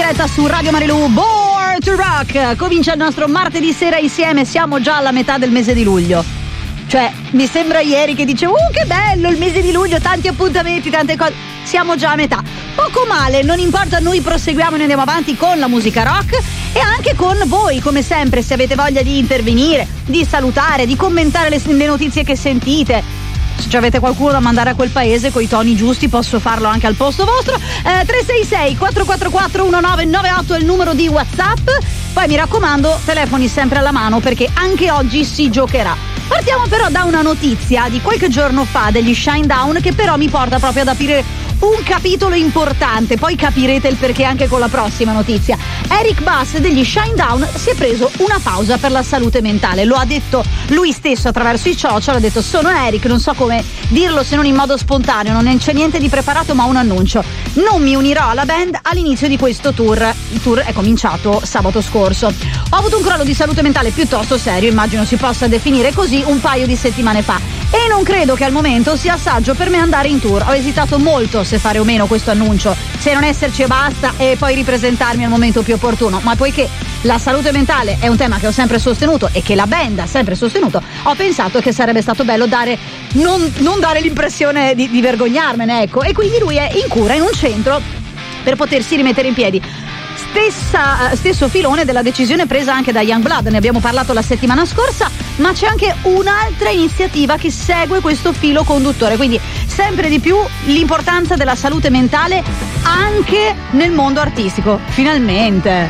diretta su Radio Marilù, Born to Rock. Comincia il nostro martedì sera insieme, siamo già alla metà del mese di luglio. Cioè, mi sembra ieri che dicevo, che bello il mese di luglio, tanti appuntamenti, tante cose. Siamo già a metà. Poco male, non importa, noi proseguiamo e andiamo avanti con la musica rock e anche con voi, come sempre, se avete voglia di intervenire, di salutare, di commentare le notizie che sentite. Se avete qualcuno da mandare a quel paese coi toni giusti, posso farlo anche al posto vostro. 366 444 1998 è il numero di WhatsApp. Poi mi raccomando, telefoni sempre alla mano perché anche oggi si giocherà. Partiamo però da una notizia di qualche giorno fa degli Shinedown che però mi porta proprio ad aprire un capitolo importante, poi capirete il perché anche con la prossima notizia. Eric Bass degli Shinedown si è preso una pausa per la salute mentale, lo ha detto lui stesso attraverso i social, ha detto: sono Eric, non so come dirlo se non in modo spontaneo, non c'è niente di preparato ma un annuncio, non mi unirò alla band all'inizio di questo tour. Il tour è cominciato sabato scorso. Ho avuto un crollo di salute mentale piuttosto serio, immagino si possa definire così, un paio di settimane fa, e non credo che al momento sia saggio per me andare in tour. Ho esitato molto se fare o meno questo annuncio, se non esserci e basta e poi ripresentarmi al momento più opportuno, ma poiché la salute mentale è un tema che ho sempre sostenuto e che la band ha sempre sostenuto, ho pensato che sarebbe stato bello non dare l'impressione di vergognarmene, ecco, e quindi lui è in cura in un centro per potersi rimettere in piedi. Stesso filone della decisione presa anche da Youngblood, ne abbiamo parlato la settimana scorsa, ma c'è anche un'altra iniziativa che segue questo filo conduttore, quindi sempre di più l'importanza della salute mentale anche nel mondo artistico, finalmente.